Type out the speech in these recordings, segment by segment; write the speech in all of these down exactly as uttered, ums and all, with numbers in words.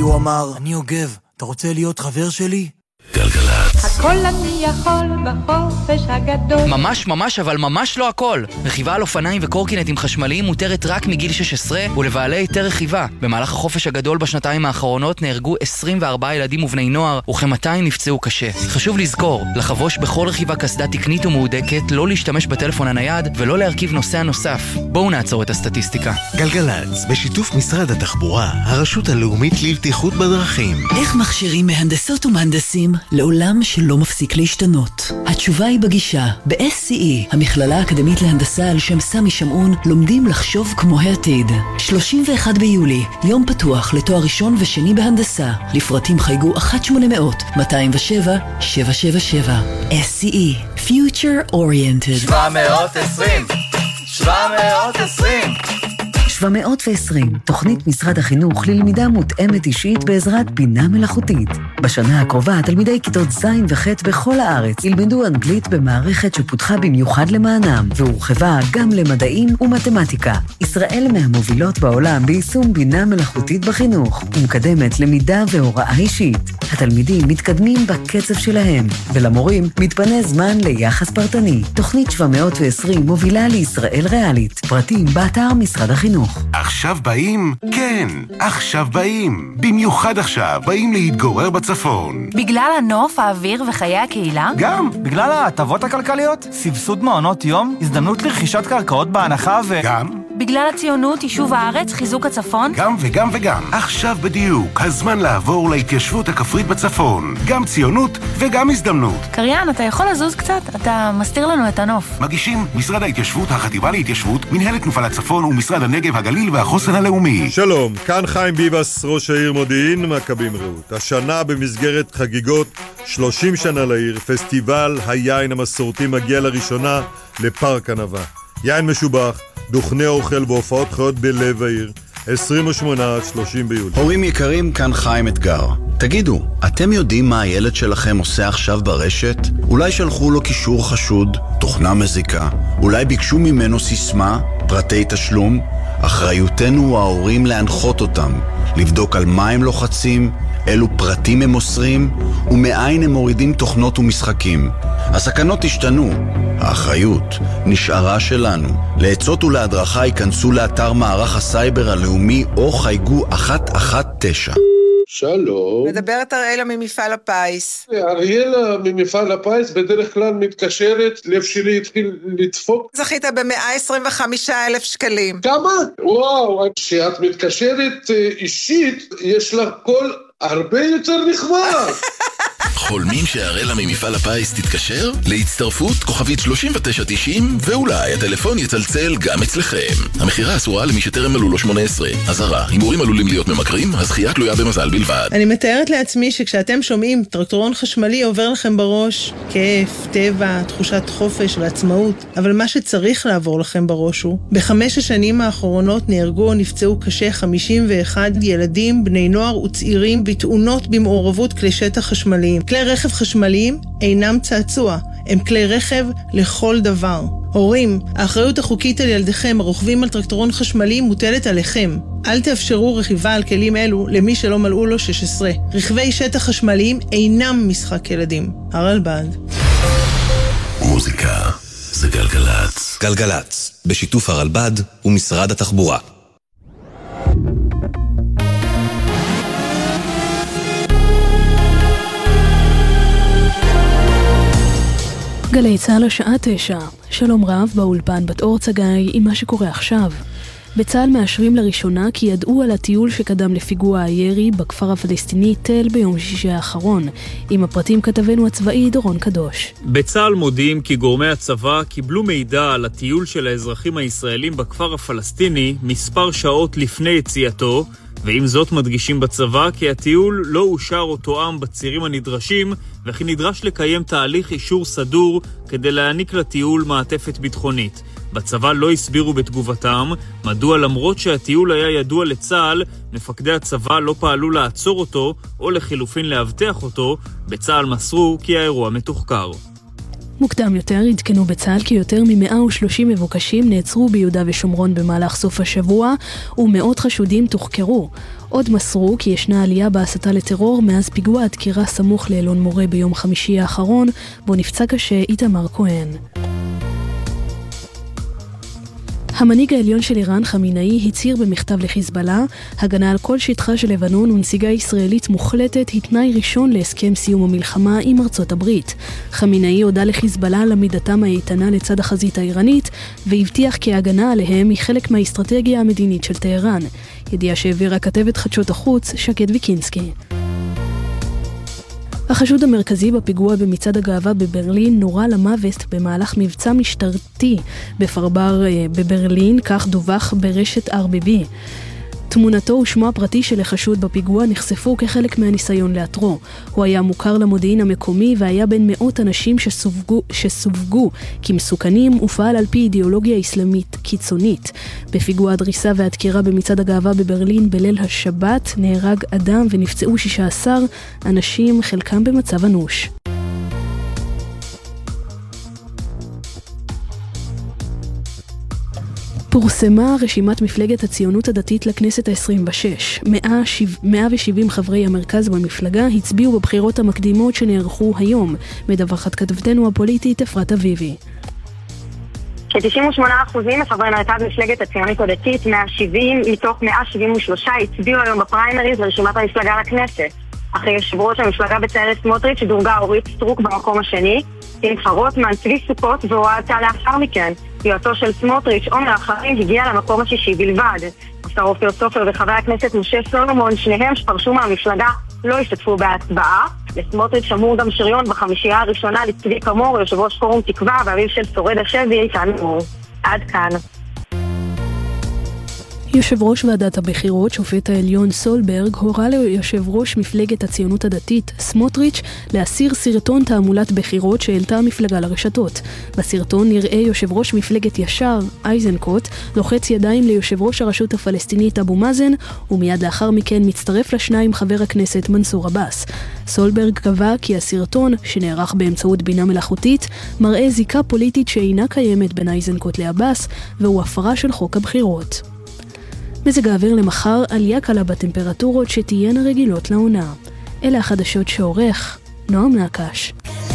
הוא אמר, אני אוגב, אתה רוצה להיות חבר שלי? גלגלצ. הכל אני יכול בחופש הגדול. ממש ממש אבל ממש לא הכל. רכיבה על אופניים וקורקינטים חשמליים מותרת רק מגיל שש עשרה ולבעלי היתר רכיבה. במהלך החופש הגדול בשנתיים האחרונות נהרגו עשרים וארבעה ילדים ובני נוער וכ-מאתיים נפצעו קשה. חשוב לזכור, לחבוש בכל רכיבה קסדה תקנית ומהודקת, לא להשתמש בטלפון הנייד ולא להרכיב נוסע נוסף. בואו נעצור את הסטטיסטיקה. גלגלצ, בשיתוף משרד התחבורה, הרשות הלאומית לבטיחות בדרכים. איך מכשירים מהנדסות ומהנדסים לעולם שלא מפסיק להשתנות? התשובה היא בגישה. ב-אס סי אי, המכללה האקדמית להנדסה על שם סמי שמעון, לומדים לחשוב כמו העתיד. שלושים ואחד ביולי, יום פתוח לתואר ראשון ושני בהנדסה. לפרטים חייגו אחת שמונה אפס אפס שתיים שבע שבע שבע שבע. אס סי אי, Future Oriented. שבע מאות ועשרים שבע מאות ועשרים שבע מאות ועשרים, תוכנית משרד החינוך ללמידה מותאמת אישית בעזרת בינה מלאכותית. בשנה הקרובה, תלמידי כיתות ז' וח' בכל הארץ ילמדו אנגלית במערכת שפותחה במיוחד למענם, והורחבה גם למדעים ומתמטיקה. ישראל מהמובילות בעולם ביישום בינה מלאכותית בחינוך, ומקדמת למידה והוראה אישית. התלמידים מתקדמים בקצב שלהם, ולמורים מתפנה זמן ליחס פרטני. תוכנית שבע מאות ועשרים מובילה לישראל ריאלית. פרטים באתר משרד החינוך. עכשיו באים? כן, עכשיו באים. במיוחד עכשיו באים להתגורר בצפון. בגלל הנוף, האוויר וחיי הקהילה? גם, בגלל ההטבות הכלכליות, סבסוד מעונות יום, הזדמנות לרכישת קרקעות בהנחה ו... גם. בגלל הציונות, יישוב הארץ, חיזוק הצפון? גם וגם וגם. עכשיו בדיוק, הזמן לעבור להתיישבות הכפרית בצפון. גם ציונות וגם הזדמנות. קריין, אתה יכול לזוז קצת? אתה מסתיר לנו את הנוף. מגישים משרד ההתיישבות, החטיבה להתיישבות, מנהלת תנופה לצפון ומשרד הנגב, הגליל והחוסן הלאומי. שלום, כאן חיים ביבס, ראש העיר מודיעין, מכבים רעות. השנה במסגרת חגיגות שלושים שנה לעיר, פסטיבל היין המסורתי מגיע לראשונה לפארק ענבה. יין משובח, דוכני אוכל והופעות חיות בלב העיר, עשרים ושמונה עד שלושים ביולי. הורים יקרים, כאן חיים אתגר. תגידו, אתם יודעים מה הילד שלכם עושה עכשיו ברשת? אולי שלחו לו קישור חשוד, תוכנה מזיקה, אולי ביקשו ממנו סיסמה, פרטי תשלום? אחריותנו ההורים להנחות אותם, לבדוק על מה הם לוחצים, אילו פרטים הם מוסרים, ומאין הם מורידים תוכנות ומשחקים. הסכנות השתנו, האחריות נשארה שלנו. לעצות ולהדרכה ייכנסו לאתר מערך הסייבר הלאומי או חייגו אחת אחת תשע. שלום. מדברת אריאלה ממפעל הפיס. אריאלה ממפעל הפיס בדרך כלל מתקשרת, לב שלי התחיל לדפוק. זכית ב-מאה עשרים וחמישה אלף שקלים. כמה? וואו, כשאת מתקשרת אישית, יש לה קול הרבה יותר נחמד. חולמים שהאראלה ממפעל הפיס תתקשר? להצטרפות כוכבית שלושים ותשע תשעים ואולי הטלפון יצלצל גם אצלכם. המחירה אסורה למי שטרם מלאו לו שמונה עשרה. אזהרה, הימורים עלולים להיות ממכרים, הזכייה תלויה במזל בלבד. אני מתארת לעצמי שכשאתם שומעים טרקטורון חשמלי עובר לכם בראש כיף, טבע, תחושת חופש ועצמאות, אבל מה שצריך לעבור לכם בראש הוא בחמש השנים האחרונות נהרגו או נפצעו קשה חמישים ואחד ילדים, בני נוער וצעירים בתאונות במעורבות כלי שטח חשמליים. כלי רכב חשמליים אינם צעצוע, הם כלי רכב לכל דבר. הורים, האחריות החוקית על ילדיכם הרוכבים על טרקטורון חשמלי מוטלת עליכם. אל תאפשרו רכיבה על כלים אלו למי שלא מלאו לו שש עשרה. רכבי שטח חשמליים אינם משחק ילדים. הרלב"ד. מוזיקה זה גלגלצ. גלגלצ, בשיתוף הרלב"ד ומשרד התחבורה. גלי צהל השעה תשע. שלום רב באולפן בת אור צגאי עם מה שקורה עכשיו. בצהל מאשרים לראשונה כי ידעו על הטיול שקדם לפיגוע הירי בכפר הפלסטיני תל ביום שישי האחרון. עם הפרטים כתבנו הצבאי דורון קדוש. בצהל מודיעים כי גורמי הצבא קיבלו מידע על הטיול של האזרחים הישראלים בכפר הפלסטיני מספר שעות לפני יציאתו, ועם זאת מדגישים בצבא כי הטיול לא אושר או תואם בצירים הנדרשים, וכי נדרש לקיים תהליך אישור סדור כדי להעניק לטיול מעטפת ביטחונית. בצבא לא הסבירו בתגובתם מדוע למרות שהטיול היה ידוע לצה"ל, מפקדי הצבא לא פעלו לעצור אותו או לחילופין להבטח אותו. בצה"ל מסרו כי האירוע מתוחקר. מוקדם יותר עדכנו בצה"ל כי יותר מ-מאה ושלושים מבוקשים נעצרו ביהודה ושומרון במהלך סוף השבוע ומאות חשודים תוחקרו. עוד מסרו כי ישנה עלייה בהסתה לטרור מאז פיגוע הדקירה סמוך לאלון מורה ביום חמישי האחרון, בו נפצע קשה איתמר כהן. המנהיג העליון של איראן, חמינאי, הצהיר במכתב לחיזבאללה, הגנה על כל שטחה של לבנון ונסיגה ישראלית מוחלטת היא תנאי ראשון להסכם סיום המלחמה עם ארצות הברית. חמינאי הודה לחיזבאללה על עמידתם האיתנה לצד החזית האיראנית, והבטיח כי ההגנה עליהם היא חלק מהאסטרטגיה המדינית של טהרן. ידיעה שהעבירה כתבת חדשות החוץ, שקד ויקינסקי. החשוד המרכזי בפיגוע במצעד הגאווה בברלין נורה למוות במהלך מבצע משטרתי בפרבר בברלין, כך דווח ברשת אר בי בי. תמונתו ושמו הפרטי של החשוד בפיגוע נחשפו כחלק מהניסיון לאתרו. הוא היה מוכר למודיעין המקומי והיה בין מאות אנשים שסווגו, שסווגו כמסוכנים ופעל על פי אידיאולוגיה אסלאמית קיצונית. בפיגוע הדריסה והדקירה במצעד הגאווה בברלין בליל השבת נהרג אדם ונפצעו שישה עשר אנשים, חלקם במצב אנוש. פורסמה רשימת מפלגת הציונות הדתית לכנסת ה-עשרים ושש. מאה ושבעים חברי המרכז במפלגה הצביעו בבחירות המקדימות שנערכו היום, מדווחת כתבתנו הפוליטית אפרת אביבי. כ-תשעים ושמונה אחוז מחברי מרכז מפלגת הציונות הדתית, מאה שבעים מתוך מאה שבעים ושלוש הצביעו היום בפריימריז לרשימת המפלגה לכנסת. אחרי יושב ראש המפלגה בצלאל סמוטריץ' דורגה אורית סטרוק במקום השני, שמחה רוטמן, צבי סוכות ואוהד טל לאחר מכן. יועצו של סמוטריץ' עומר אחרים הגיע למקום השישי בלבד. השר אופיר סופר וחבר הכנסת משה סולומון, שניהם שפרשו מהמפלגה, לא השתתפו בהצבעה. לסמוטריץ' אמור גם שריון בחמישייה הראשונה לצבי כמור, יושב ראש פורום תקווה ואביו של שורד השבי איתנו. עד כאן. יושב ראש ועדת הבחירות, שופט העליון סולברג, הורה ליושב ראש מפלגת הציונות הדתית, סמוטריץ', להסיר סרטון תעמולת בחירות שהעלתה המפלגה לרשתות. בסרטון נראה יושב ראש מפלגת ישר, איזנקוט, לוחץ ידיים ליושב ראש הרשות הפלסטינית אבו מאזן, ומיד לאחר מכן מצטרף לשניים חבר הכנסת מנסור עבאס. סולברג קבע כי הסרטון, שנערך באמצעות בינה מלאכותית, מראה זיקה פוליטית שאינה קיימת בין איזנקוט לעבאס, והוא הפרה של חוק הבחירות. מזג האוויר למחר, עלייה קלה בטמפרטורות שתהיינה רגילות לעונה. אלה החדשות שעורך נועם נקש.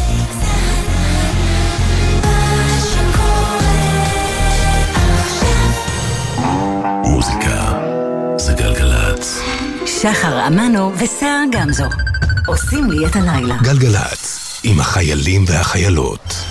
מוזיקה זה גלגלצ. שחר אמנו ושרה גמזו עושים לי את הלילה. גלגלצ עם החיילים והחיילות.